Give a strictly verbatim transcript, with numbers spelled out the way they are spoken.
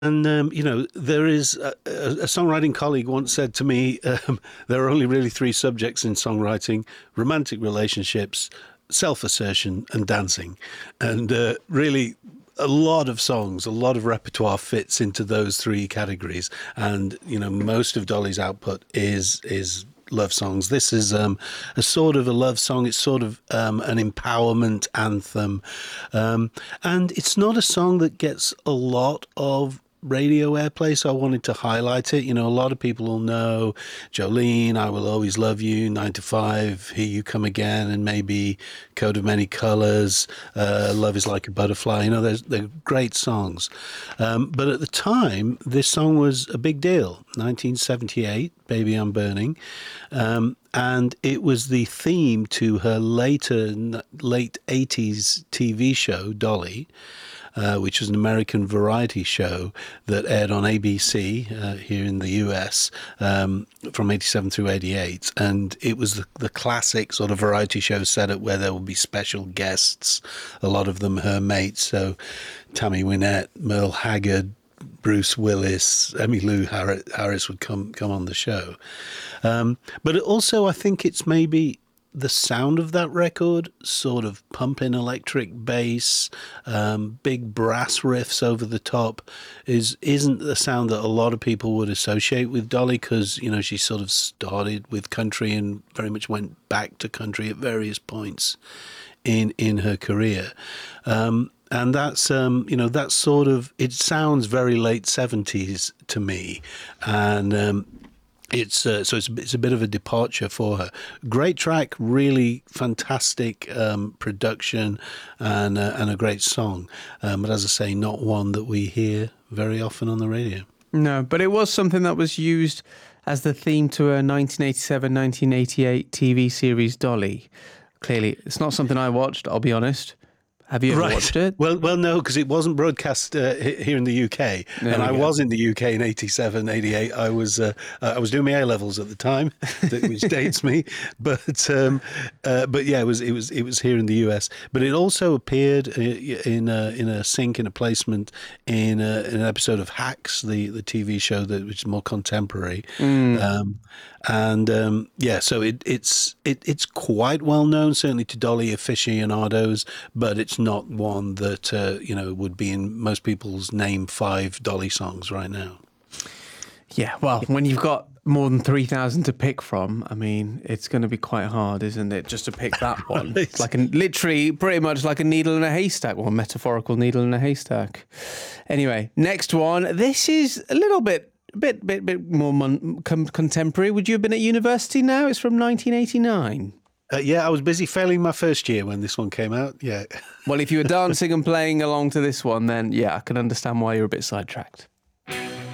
And, um, you know, there is a, a songwriting colleague once said to me, um, there are only really three subjects in songwriting: romantic relationships, self-assertion, and dancing. And uh, really, a lot of songs, a lot of repertoire fits into those three categories. And, you know, most of Dolly's output is is love songs. This is um, a sort of a love song. It's sort of um, an empowerment anthem. Um, and it's not a song that gets a lot of radio airplay, so I wanted to highlight it. You know, a lot of people will know Jolene, I Will Always Love You, Nine to Five, Here You Come Again, and maybe Coat of Many Colors, uh, Love Is Like a Butterfly. You know, they're, they're great songs. Um, but at the time, this song was a big deal. nineteen seventy-eight, Baby I'm Burning. Um, and it was the theme to her later, late eighties T V show, Dolly, Uh, which was an American variety show that aired on A B C uh, here in the U S um, from eighty-seven through eighty-eight. And it was the, the classic sort of variety show setup where there would be special guests, a lot of them her mates. So Tammy Wynette, Merle Haggard, Bruce Willis, Emmylou Harris would come come on the show. Um, but it also, I think it's maybe the sound of that record, sort of pumping electric bass, um, big brass riffs over the top, is isn't the sound that a lot of people would associate with Dolly, because, you know, she sort of started with country and very much went back to country at various points in in her career. Um, and that's, um, you know, that's sort of, it sounds very late seventies to me. And um, It's uh, so it's it's a bit of a departure for her. Great track, really fantastic um, production, and uh, and a great song. Um, but as I say, not one that we hear very often on the radio. No, but it was something that was used as the theme to a nineteen eighty-seven nineteen eighty-eight T V series, Dolly. Clearly, it's not something I watched, I'll be honest. Have you ever right. watched it? Well, well, no, because it wasn't broadcast uh, here in the U K, there and I go. was in the U K in eighty-seven, eighty-eight. I was uh, I was doing my A levels at the time, which dates me. But um, uh, but yeah, it was it was it was here in the U S. But it also appeared in a, in a sync, in a placement in, a, in an episode of Hacks, the the T V show that which is more contemporary. Mm. Um, and um, yeah, so it it's it, it's quite well known, certainly to Dolly aficionados, but it's not one that uh, you know would be in most people's name five Dolly songs right now. Yeah, well, when you've got more than three thousand to pick from, I mean, it's going to be quite hard, isn't it, just to pick that one? It's like a, literally pretty much like a needle in a haystack, or well, metaphorical needle in a haystack. Anyway, next one. This is a little bit bit bit bit more mon- com- contemporary. Would you have been at university now? It's from nineteen eighty-nine. Uh, yeah, I was busy failing my first year when this one came out. Yeah. Well, if you were dancing and playing along to this one, then yeah, I can understand why you're a bit sidetracked.